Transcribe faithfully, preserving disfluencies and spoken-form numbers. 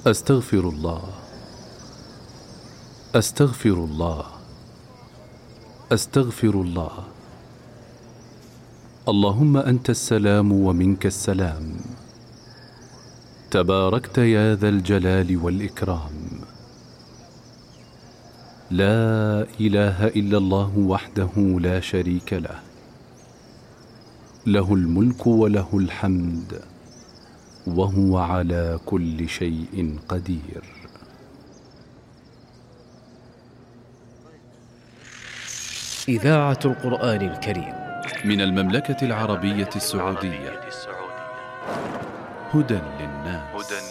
أستغفر الله أستغفر الله أستغفر الله. اللهم أنت السلام ومنك السلام، تباركت يا ذا الجلال والإكرام. لا إله إلا الله وحده لا شريك له، له الملك وله الحمد وهو على كل شيء قدير. إذاعة القرآن الكريم من المملكة العربية السعودية، هدى للناس.